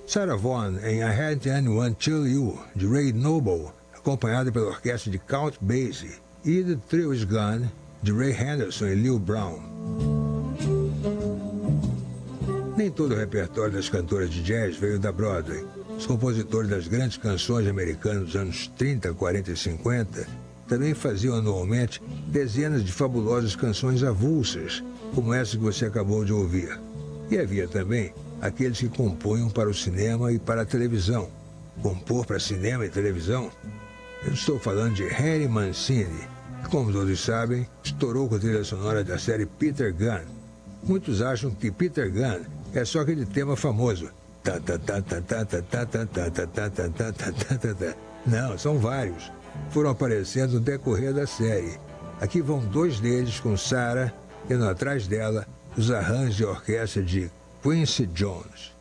Sarah Vaughan em I Had Anyone Till You, de Ray Noble, acompanhada pela orquestra de Count Basie, e The Thrill Is Gone, de Ray Henderson e Lil Brown. Nem todo o repertório das cantoras de jazz veio da Broadway. Os compositores das grandes canções americanas dos anos 30, 40 e 50 também faziam anualmente dezenas de fabulosas canções avulsas, como essa que você acabou de ouvir. E havia também aqueles que compunham para o cinema e para a televisão. Compor para cinema e televisão? Eu estou falando de Harry Mancini, que, como todos sabem, estourou com a trilha sonora da série Peter Gunn. Muitos acham que Peter Gunn é só aquele tema famoso. Não, são vários. Foram aparecendo no decorrer da série. Aqui vão dois deles com Sarah, tendo atrás dela os arranjos de orquestra de Quincy Jones.